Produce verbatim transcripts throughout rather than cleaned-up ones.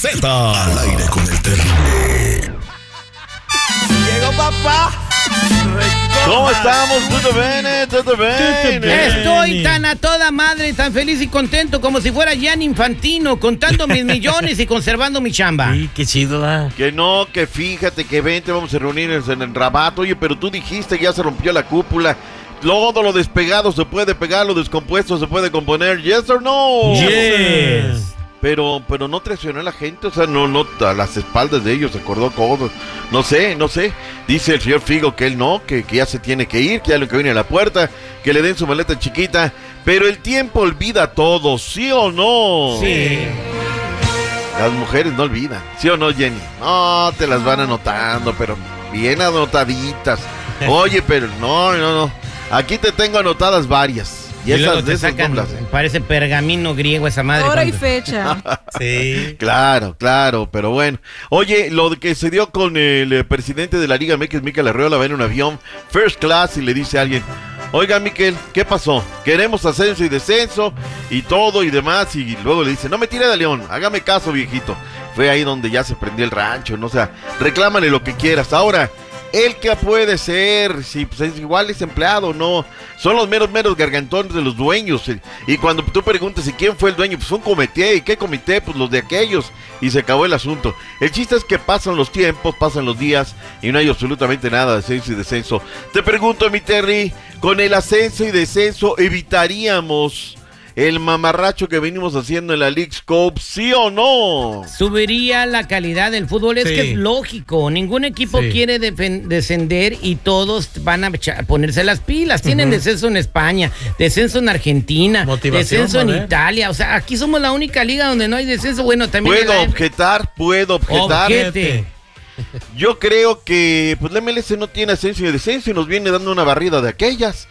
Z. Al aire con el terrible. Llegó papá. ¿Cómo estamos? ¿Todo bien? ¿Todo bien? Estoy tan a toda madre, tan feliz y contento como si fuera Gianni Infantino, contando mis millones y conservando mi chamba. Sí, qué chido, ¿verdad? Que no, que fíjate, que vente, vamos a reunirnos en el Rabat. Oye, pero tú dijiste que ya se rompió la cúpula. Todo lo despegado se puede pegar, lo descompuesto se puede componer. ¿Yes or no? Yes. Pero, pero no traicionó a la gente, o sea, no, no, a las espaldas de ellos se acordó cosas. No sé, no sé. Dice el señor Figo que él no, que, que ya se tiene que ir, que ya lo que viene a la puerta, que le den su maleta chiquita. Pero el tiempo olvida todo, ¿sí o no? Sí. Las mujeres no olvidan, ¿sí o no, Jenny? No, te las van anotando, pero bien anotaditas. Oye, pero no, no, no. Aquí te tengo anotadas varias. Y, Y esas luego de te esas sacan, no las- parece pergamino griego esa madre. Hora y cuando- fecha. Sí. Claro, claro, pero bueno. Oye, lo que se dio con el eh, presidente de la Liga M X, Mikel Arreola, va en un avión first class y le dice a alguien: oiga, Mikel, ¿qué pasó? Queremos ascenso y descenso y todo y demás. Y luego le dice: no me tire de león, hágame caso, viejito. Fue ahí donde ya se prendió el rancho, ¿no? O sea, reclámale lo que quieras. Ahora, ¿él qué puede ser? Si pues, es igual es empleado, no. Son los meros, meros gargantones de los dueños. Y cuando tú preguntas, ¿y quién fue el dueño? Pues un comité. ¿Y qué comité? Pues los de aquellos. Y se acabó el asunto. El chiste es que pasan los tiempos, pasan los días y no hay absolutamente nada de ascenso y descenso. Te pregunto, mi Terry, con el ascenso y descenso, ¿evitaríamos el mamarracho que venimos haciendo en la League's Cup, sí o no? Subiría la calidad del fútbol, es Sí. que es lógico, ningún equipo Sí. quiere defen- descender y todos van a echa- ponerse las pilas. Tienen Ujú. descenso en España, descenso en Argentina, Motivación, descenso en ¿no? ¿Eh? Italia, o sea, aquí somos la única liga donde no hay descenso. Bueno, también en Puedo la- objetar, puedo objetar. Objete. Yo creo que pues la M L S no tiene ascenso y descenso y nos viene dando una barrida de aquellas.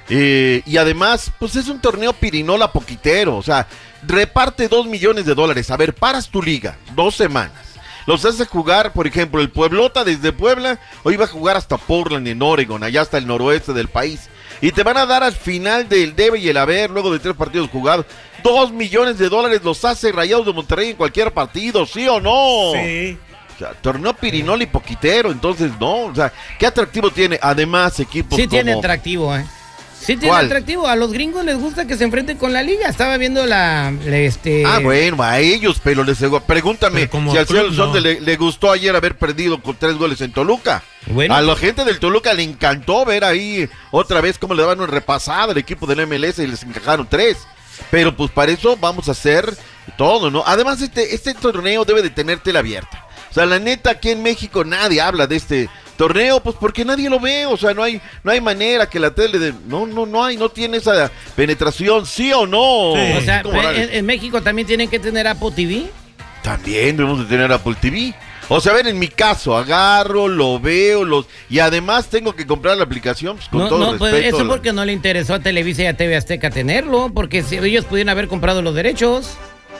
Eh, y además, pues es un torneo pirinola poquitero. O sea, reparte dos millones de dólares. A ver, paras tu liga, dos semanas. Los hace jugar, por ejemplo, el Pueblota desde Puebla, hoy va a jugar hasta Portland en Oregon, allá hasta el noroeste del país. Y te van a dar al final del debe y el haber, luego de tres partidos jugados, dos millones de dólares los hace Rayados de Monterrey en cualquier partido, ¿sí o no? Sí. O sea, torneo pirinola y poquitero, entonces no, o sea, ¿qué atractivo tiene? Además, equipos Sí como... tiene atractivo, ¿eh? Sí tiene ¿Cuál? atractivo. A los gringos les gusta que se enfrenten con la liga. Estaba viendo la, la, este... Ah, bueno, a ellos, pero les pregúntame Pero como si al señor club, Sonde no. le, le gustó ayer haber perdido con tres goles en Toluca. Bueno. A la gente del Toluca le encantó ver ahí otra vez cómo le daban una repasada al equipo del M L S y les encajaron tres. Pero pues para eso vamos a hacer todo, ¿no? Además, este, este torneo debe de tener tela abierta. O sea, la neta, aquí en México nadie habla de este torneo, pues porque nadie lo ve. O sea, no hay, no hay manera que la tele de... No, no, no hay, no tiene esa penetración, ¿sí o no? Sí. O sea, ¿Cómo en, Morales? en México también tienen que tener Apple T V. También debemos de tener Apple T V. O sea, a ver, en mi caso, agarro, lo veo, los y además tengo que comprar la aplicación, pues, con No, todo no, pues respeto. eso la- porque no le interesó a Televisa y a T V Azteca tenerlo, porque si ellos pudieran haber comprado los derechos.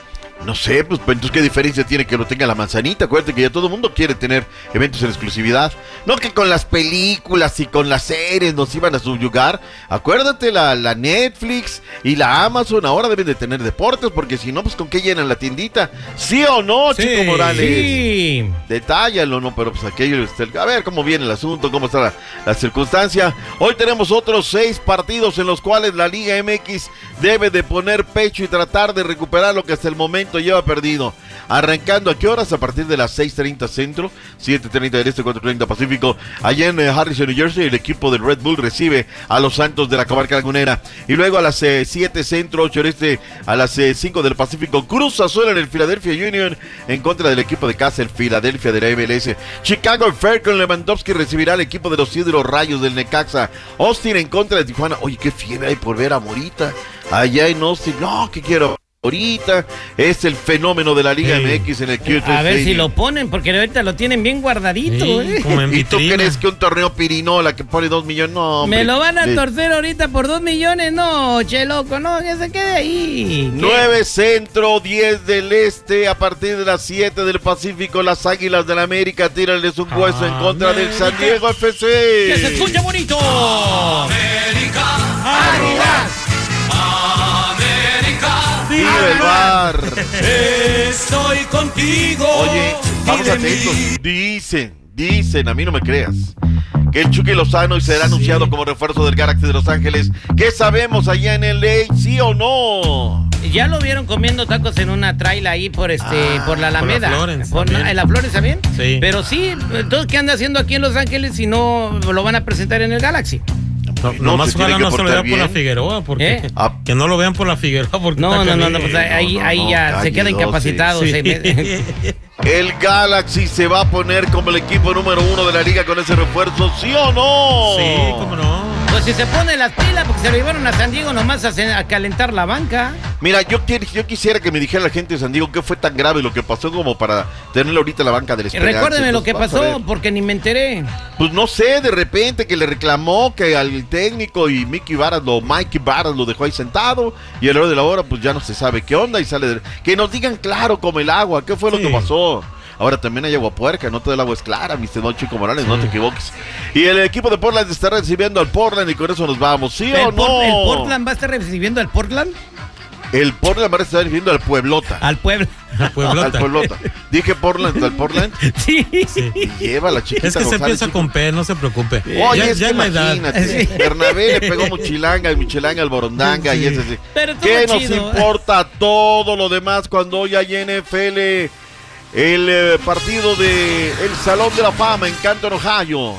No sé, pues entonces qué diferencia tiene que lo tenga la manzanita. Acuérdate que ya todo el mundo quiere tener eventos en exclusividad. No que con las películas y con las series nos iban a subyugar. Acuérdate, la, la Netflix y la Amazon ahora deben de tener deportes, porque si no, pues con qué llenan la tiendita. ¿Sí o no, Sí. Chico Morales? Sí. Detállalo, ¿no? Pero pues aquello, este, a ver cómo viene el asunto, cómo está la, la circunstancia. Hoy tenemos otros seis partidos en los cuales la Liga M X debe de poner pecho y tratar de recuperar lo que hasta el momento lleva perdido. Arrancando a qué horas? A partir de las seis treinta centro, siete treinta del este, cuatro treinta pacífico. Allá en eh, Harrison, New Jersey, el equipo del Red Bull recibe a los Santos de la Comarca Lagunera. Y luego a las eh, siete centro, ocho este, a las eh, cinco del Pacífico, Cruz Azul en el Philadelphia Union en contra del equipo de casa, el Philadelphia de la M L S. Chicago Fire con Lewandowski recibirá al equipo de los Hidro Rayos del Necaxa. Austin en contra de Tijuana. Oye, qué fiebre hay por ver a Morita allá en Austin. No, que quiero. Ahorita es el fenómeno de la Liga Sí. M X en el Q T A ver si Stadium. lo ponen, porque ahorita lo tienen bien guardadito, Sí, ¿eh? como en ¿Y tú vitrina. crees que un torneo pirinola que pone dos millones? No, hombre. Me lo van a De- torcer ahorita por dos millones, no, che loco, no, que se quede ahí. ¿Qué? nueve centro, diez del este, a partir de las siete del Pacífico, las Águilas del América tiranles un hueso en contra del San Diego F C. ¡Que se escuche bonito! América, ¡Águilas! América, ¡Viva el bar! Estoy contigo. Oye, vamos atentos. Dicen, dicen, a mí no me creas, que el Chucky Lozano será sí. anunciado como refuerzo del Galaxy de Los Ángeles. ¿Qué sabemos allá en L A? ¿Sí o no? Ya lo vieron comiendo tacos en una traila ahí por este ah, por la Alameda. Por la Florence. Por, ¿en la Florence también? Sí. Pero sí, entonces, ¿qué anda haciendo aquí en Los Ángeles si no lo van a presentar en el Galaxy? No, no nomás ojalá no se lo vean bien. por la Figueroa, porque ¿Eh? ah, que no lo vean por la Figueroa, porque no, no, no, no, pues ahí, no, no, ahí no, ya se queda incapacitado. Sí. Se me... El Galaxy se va a poner como el equipo número uno de la liga con ese refuerzo, ¿sí o no? Sí, cómo no. Pues si se pone las pilas, porque se lo llevaron a San Diego nomás a, a calentar la banca. Mira, yo, yo quisiera que me dijera la gente de San Diego qué fue tan grave lo que pasó como para tenerle ahorita la banca del Esperanza. Recuérdeme lo que Entonces, pasó, porque ni me enteré. Pues no sé, de repente que le reclamó que al técnico y Mickey Varas, lo, Mikey Varas lo dejó ahí sentado y a la hora de la hora pues ya no se sabe qué onda y sale de... Que nos digan claro como el agua, qué fue lo sí. que pasó. Ahora también hay agua puerca, no todo el agua es clara, mister Don Chico Morales, sí. no te equivoques. Y el equipo de Portland está recibiendo al Portland y con eso nos vamos, ¿sí o ¿El, no? ¿El Portland va a estar recibiendo al Portland? El Portland va a estar recibiendo al Pueblota. Al pueblo. Al Pueblota. Al Pueblota. Dije Portland, al Portland. Sí. sí. Y lleva la chiquita. Es que González, se empieza chico. con P, no se preocupe. Oye, ya, es ya que la edad. imagínate, Bernabé le pegó Muchilanga, el Michilanga, el Borondanga sí. y ese sí. Pero ¿Qué nos chido. importa todo lo demás cuando hoy hay N F L? El eh, partido de el Salón de la Fama en Canton, Ohio.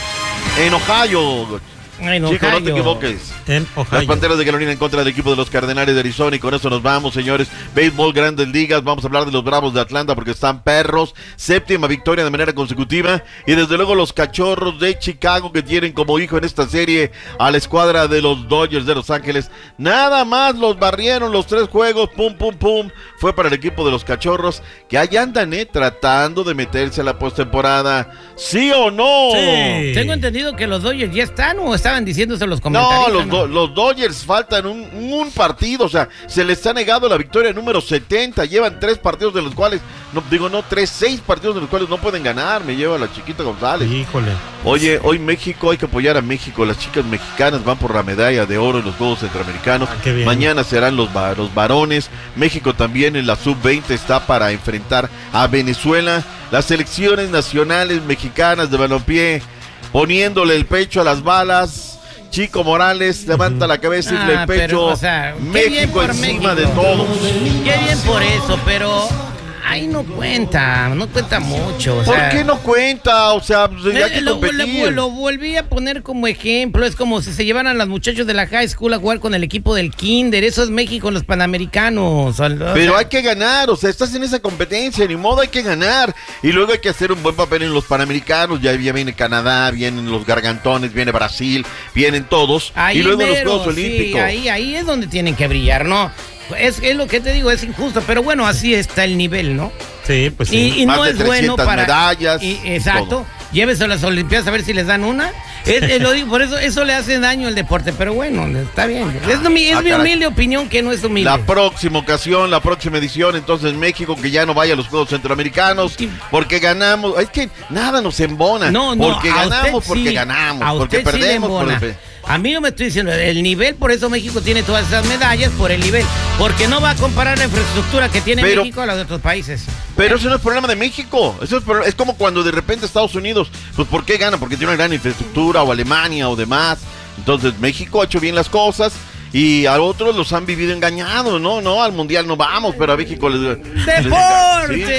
En Ohio. En Chico, Ohio. no te equivoques. En Ohio. Las Panteras de Carolina en contra del equipo de los Cardenales de Arizona y con eso nos vamos, señores. Béisbol, Grandes Ligas, vamos a hablar de los Bravos de Atlanta porque están perros. Séptima victoria de manera consecutiva y desde luego los Cachorros de Chicago que tienen como hijo en esta serie a la escuadra de los Dodgers de Los Ángeles. Nada más los barrieron los tres juegos, pum, pum, pum. Fue para el equipo de los Cachorros que ahí andan, eh, tratando de meterse a la postemporada. ¿Sí o no? Sí. Tengo entendido que los Dodgers ya están o estaban diciéndose los No, comentarios. los, do, los Dodgers faltan un, un partido, o sea, se les ha negado la victoria número setenta, llevan tres partidos de los cuales, no digo no, tres, seis partidos de los cuales no pueden ganar, me lleva la chiquita González. Híjole. Oye, hoy México, hay que apoyar a México, las chicas mexicanas van por la medalla de oro en los Juegos Centroamericanos, ah, qué bien. Mañana serán los, los varones, México también en la sub veinte está para enfrentar a Venezuela, las selecciones nacionales mexicanas de balompié, poniéndole el pecho a las balas. Chico Morales levanta uh-huh. la cabeza y ah, el pecho. pero, o sea, México encima México. de todos. Qué bien por eso, pero ahí no cuenta, no cuenta mucho. O ¿Por sea, qué no cuenta? O sea, pues, hay que lo, competir. lo, lo volví a poner como ejemplo. Es como si se llevaran los muchachos de la high school a jugar con el equipo del kinder. Eso es México en los Panamericanos. O Pero sea, hay que ganar, o sea, estás en esa competencia, ni modo, hay que ganar. Y luego hay que hacer un buen papel en los Panamericanos. Ya, ya viene Canadá, vienen los Gargantones, viene Brasil, vienen todos. ahí y luego mero, los Juegos sí, Olímpicos. Ahí, ahí es donde tienen que brillar, ¿no? Es, es lo que te digo, es injusto, pero bueno, así está el nivel, ¿no? Sí, pues sí. Y, y Más no de es bueno para medallas. y, exacto. Todo. Llévese a las Olimpiadas a ver si les dan una. Es, es lo digo, por eso eso le hace daño al deporte, pero bueno, está bien. Es, mi, es Ah, mi caray. humilde opinión que no es humilde. La próxima ocasión, la próxima edición, entonces México que ya no vaya a los Juegos Centroamericanos porque ganamos. Es que nada nos embona. No, no, porque a ganamos, usted porque sí, ganamos, a porque usted sí le perdemos. por embona. el... A mí no me estoy diciendo el nivel, por eso México tiene todas esas medallas, por el nivel. Porque no va a comparar la infraestructura que tiene Pero- México a la de otros países. Pero eso no es problema de México. Eso es, pro- es como cuando de repente Estados Unidos, pues ¿por qué gana? Porque tiene una gran infraestructura, o Alemania o demás. Entonces México ha hecho bien las cosas y a otros los han vivido engañados. No, no, al mundial no vamos, pero a México les... les- ¡Deporte! Sí,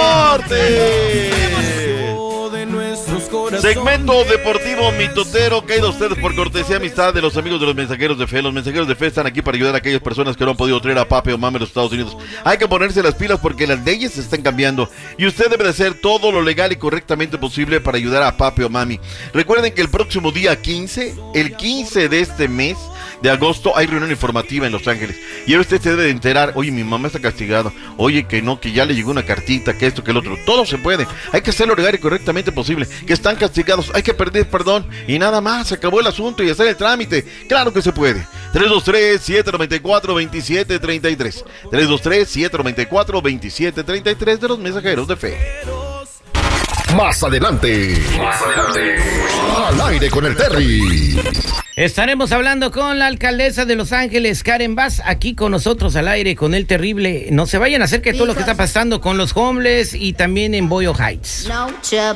¡deporte! Segmento deportivo mitotero caído a ustedes por cortesía y amistad de los amigos de los mensajeros de fe. Los mensajeros de fe están aquí para ayudar a aquellas personas que no han podido traer a papi o mami a los Estados Unidos. Hay que ponerse las pilas porque las leyes se están cambiando y usted debe de hacer todo lo legal y correctamente posible para ayudar a papi o mami. Recuerden que el próximo día quince, el quince de este mes de agosto, hay reunión informativa en Los Ángeles y ahora usted se debe de enterar. Oye, mi mamá está castigada. Oye, que no, que ya le llegó una cartita, que esto, que el otro. Todo se puede. Hay que hacerlo legal y correctamente posible. Que están castigados, hay que pedir perdón y nada más, se acabó el asunto y hacer el trámite. Claro que se puede. tres dos tres, siete nueve cuatro, dos siete tres tres. tres dos tres, siete nueve cuatro, dos siete tres tres de los mensajeros de fe. Más adelante. Más adelante. Al aire con el Terry. Estaremos hablando con la alcaldesa de Los Ángeles, Karen Bass, aquí con nosotros al aire con El Terrible. No se vayan acerca de todo lo que está pasando con los homeless y también en Boyle Heights. No trouble.